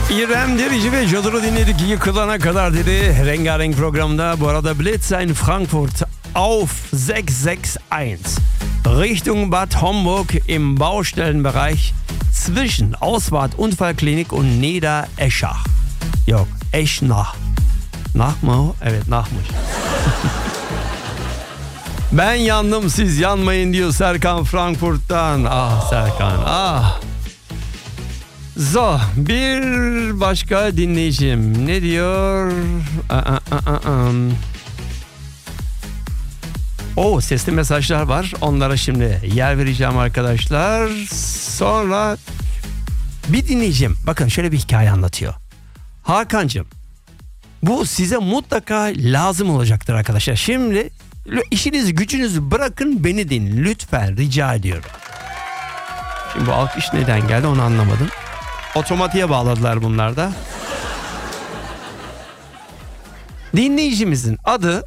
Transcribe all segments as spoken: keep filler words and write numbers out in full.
İrem Derici ve Jodor'u dinledik. Yıkılana kadar dedi. Rengarenk programda. Bu arada Blitz in Frankfurt auf sechs sechs eins. Richtung Bad Homburg im Baustellenbereich zwischen Auswart Unfallklinik und Niedereschach. Yok, Eschnach. Nach mı? Evet, Nach'mış. Ben yandım, siz yanmayın diyor Serkan Frankfurt'tan. Ah Serkan, ah. So, bir başka dinleyicim ne diyor? O sesli mesajlar var. Onlara şimdi yer vereceğim arkadaşlar. Sonra bir dinleyicim bakın şöyle bir hikaye anlatıyor. Hakan'cığım, bu size mutlaka lazım olacaktır arkadaşlar. Şimdi işinizi gücünüzü bırakın, beni dinleyin lütfen, rica ediyorum. Şimdi bu alkış neden geldi onu anlamadım. Otomatiğe bağladılar bunlar da. Dinleyicimizin adı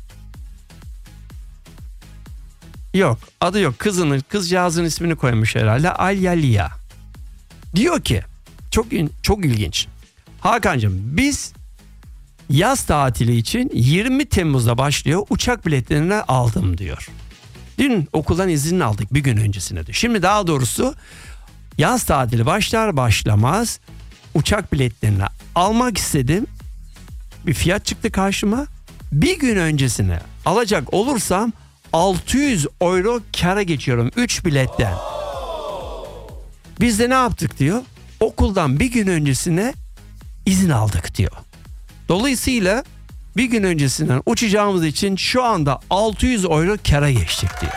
yok, adı yok. Kızının, kızcağızın ismini koymuş herhalde. Alya Lia. Diyor ki çok çok ilginç. Hakan'cığım, biz yaz tatili için yirmi Temmuz'da başlıyor. Uçak biletlerini aldım diyor. Dün okuldan izin aldık bir gün öncesine diyor. Şimdi daha doğrusu yaz tatili başlar başlamaz uçak biletlerini almak istedim. Bir fiyat çıktı karşıma. Bir gün öncesine alacak olursam altı yüz euro kâra geçiyorum üç biletten. Biz de ne yaptık diyor. Okuldan bir gün öncesine izin aldık diyor. Dolayısıyla bir gün öncesinden uçacağımız için şu anda altı yüz euro kâra geçtik diyor.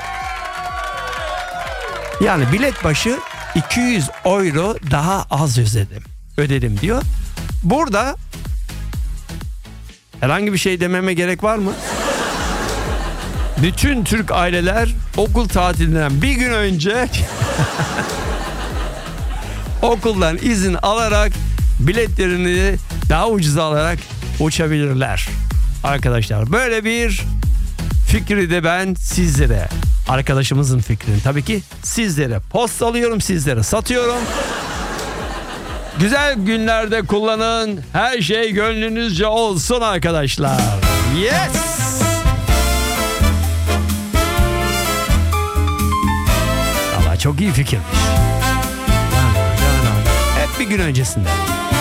Yani bilet başı iki yüz euro daha az ödedim. Ödedim diyor. Burada herhangi bir şey dememe gerek var mı? Bütün Türk aileler okul tatilinden bir gün önce okuldan izin alarak biletlerini daha ucuz alarak uçabilirler. Arkadaşlar böyle bir fikri de ben sizlere, arkadaşımızın fikrini tabii ki sizlere postalıyorum, sizlere satıyorum. Güzel günlerde kullanın. Her şey gönlünüzce olsun arkadaşlar. Yes! Valla çok iyi fikirmiş. Hep bir gün öncesinden.